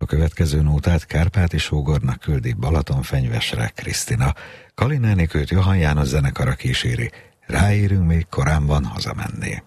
következő nótát Kárpáti sógornak küldi Balatonfenyvesre Krisztina. Kalinánikőt Johann János zenekara kíséri. Ráérünk, még korán van hazamenni.